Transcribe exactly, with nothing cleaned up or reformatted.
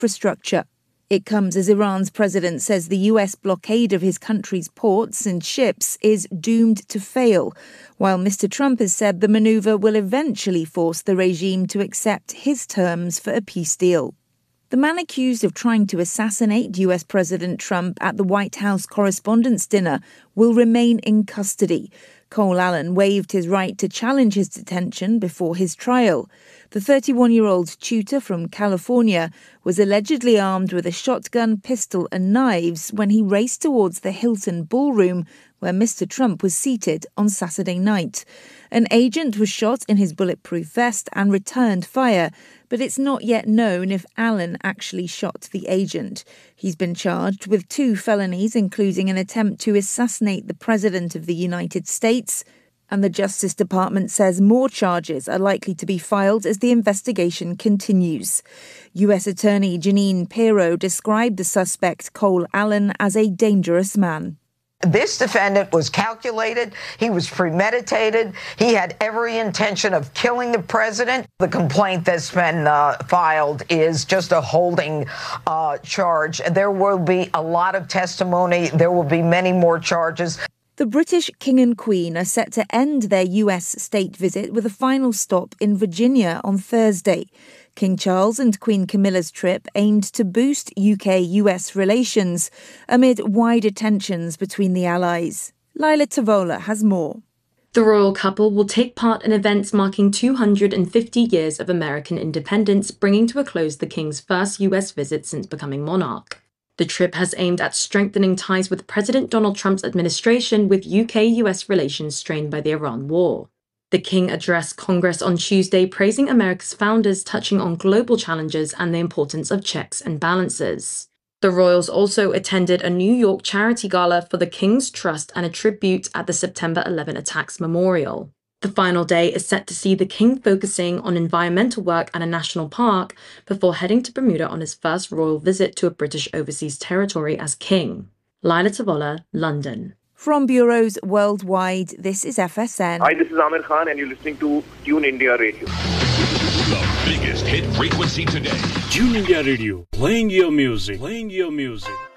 infrastructure. It comes as Iran's president says the U S blockade of his country's ports and ships is doomed to fail, while Mister Trump has said the maneuver will eventually force the regime to accept his terms for a peace deal. The man accused of trying to assassinate U S President Trump at the White House Correspondents' Dinner will remain in custody. Cole Allen waived his right to challenge his detention before his trial. The thirty-one-year-old tutor from California was allegedly armed with a shotgun, pistol and knives when he raced towards the Hilton ballroom where Mister Trump was seated on Saturday night. An agent was shot in his bulletproof vest and returned fire, but it's not yet known if Allen actually shot the agent. He's been charged with two felonies, including an attempt to assassinate the President of the United States, and the Justice Department says more charges are likely to be filed as the investigation continues. U S Attorney Jeanine Pirro described the suspect, Cole Allen, as a dangerous man. This defendant was calculated. He was premeditated. He had every intention of killing the president. The complaint that's been uh, filed is just a holding uh, charge. There will be a lot of testimony. There will be many more charges. The British King and Queen are set to end their U S state visit with a final stop in Virginia on Thursday. King Charles and Queen Camilla's trip aimed to boost U K U S relations amid wider tensions between the allies. Lila Tavola has more. The royal couple will take part in events marking two hundred fifty years of American independence, bringing to a close the King's first U S visit since becoming monarch. The trip has aimed at strengthening ties with President Donald Trump's administration, with U K U S relations strained by the Iran war. The King addressed Congress on Tuesday, praising America's founders, touching on global challenges and the importance of checks and balances. The royals also attended a New York charity gala for the King's Trust and a tribute at the September eleventh attacks memorial. The final day is set to see the King focusing on environmental work at a national park before heading to Bermuda on his first royal visit to a British overseas territory as King. Lila Tavola, London. From bureaus worldwide, this is F S N. Hi, this is Amir Khan and you're listening to Tune India Radio. The biggest hit frequency today. Tune India Radio, playing your music, playing your music.